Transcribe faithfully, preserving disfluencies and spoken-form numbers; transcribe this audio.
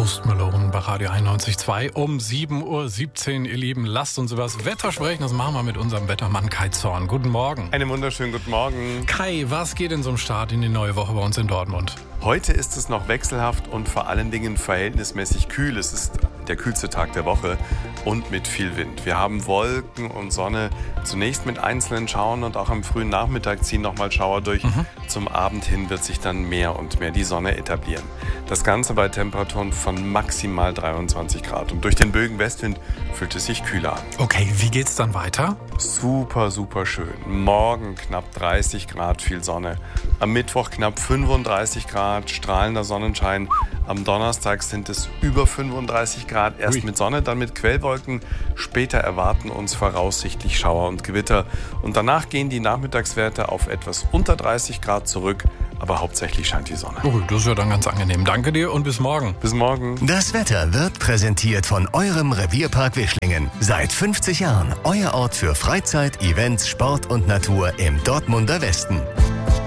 Post Malone bei Radio einundneunzig Komma zwei um sieben Uhr siebzehn. Ihr Lieben, lasst uns über das Wetter sprechen. Das machen wir mit unserem Wettermann Kai Zorn. Guten Morgen. Einen wunderschönen guten Morgen. Kai, was geht in so einem Start in die neue Woche bei uns in Dortmund? Heute ist es noch wechselhaft und vor allen Dingen verhältnismäßig kühl. Es ist der kühlste Tag der Woche und mit viel Wind. Wir haben Wolken und Sonne, zunächst mit einzelnen Schauern und auch am frühen Nachmittag ziehen nochmal Schauer durch. Mhm. Zum Abend hin wird sich dann mehr und mehr die Sonne etablieren. Das Ganze bei Temperaturen von maximal dreiundzwanzig Grad. Und durch den Bögen Westwind fühlt es sich kühler an. Okay, wie geht's dann weiter? Super, super schön. Morgen knapp dreißig Grad, viel Sonne. Am Mittwoch knapp fünfunddreißig Grad, strahlender Sonnenschein. Am Donnerstag sind es über fünfunddreißig Grad, erst Ui. mit Sonne, dann mit Quellwolken. Später erwarten uns voraussichtlich Schauer und Gewitter. Und danach gehen die Nachmittagswerte auf etwas unter dreißig Grad zurück. Aber hauptsächlich scheint die Sonne. Oh, das ist ja dann ganz angenehm. Danke dir und bis morgen. Bis morgen. Das Wetter wird präsentiert von eurem Revierpark Wischlingen. Seit fünfzig Jahren euer Ort für Freizeit, Events, Sport und Natur im Dortmunder Westen.